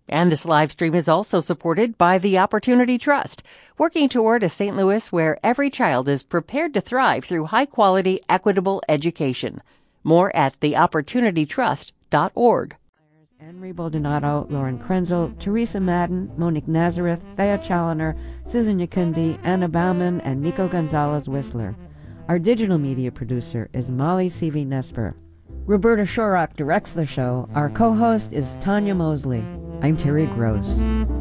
And this live stream is also supported by the Opportunity Trust, working toward a St. Louis where every child is prepared to thrive through high-quality, equitable education. More at theopportunitytrust.org. Henry Baldonado, Lauren Krenzel, Teresa Madden, Monique Nazareth, Thea Challoner, Susan Yakundi, Anna Bauman, and Nico Gonzalez-Whistler. Our digital media producer is Molly Seavey-Nesper. Roberta Shorrock directs the show. Our co-host is Tanya Mosley. I'm Terry Gross.